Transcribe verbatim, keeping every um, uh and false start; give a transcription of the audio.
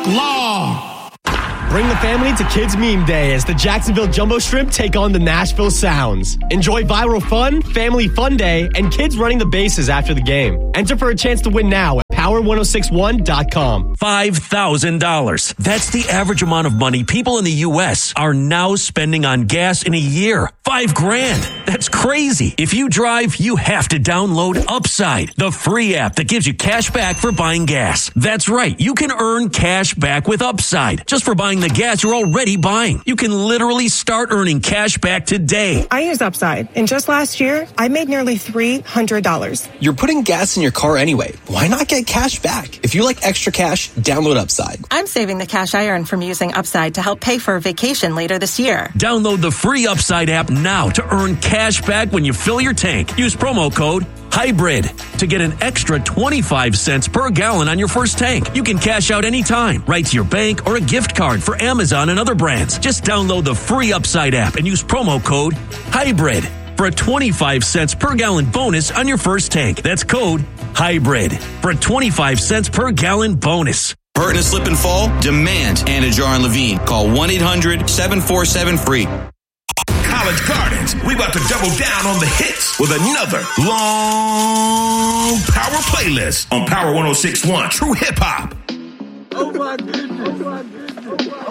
Law. Bring the family to Kids Meme Day as the Jacksonville Jumbo Shrimp take on the Nashville Sounds. Enjoy viral fun, family fun day, and kids running the bases after the game. Enter for a chance to win now at power ten sixty-one dot com. five thousand dollars. That's the average amount of money people in the U S are now spending on gas in a year. Five grand. That's crazy. If you drive, you have to download Upside, the free app that gives you cash back for buying gas. That's right. You can earn cash back with Upside just for buying the gas you're already buying. You can literally start earning cash back today. I use Upside, and just last year, I made nearly three hundred dollars. You're putting gas in your car anyway. Why not get cash back? If you like extra cash, download Upside. I'm saving the cash I earn from using Upside to help pay for a vacation later this year. Download the free Upside app now to earn cash back when you fill your tank. Use promo code HYBRID to get an extra twenty-five cents per gallon on your first tank. You can cash out anytime, right to your bank or a gift card for Amazon and other brands. Just download the free Upside app and use promo code HYBRID for a twenty-five cents per gallon bonus on your first tank. That's code HYBRID for a twenty-five cents per gallon bonus. Hurt and slip and fall? Demand Anna Jar and Levine. Call one eight hundred seven four seven free. College Gardens, we about to double down on the hits with another long power playlist on Power ten sixty-one True Hip Hop. Oh my goodness. Oh my goodness.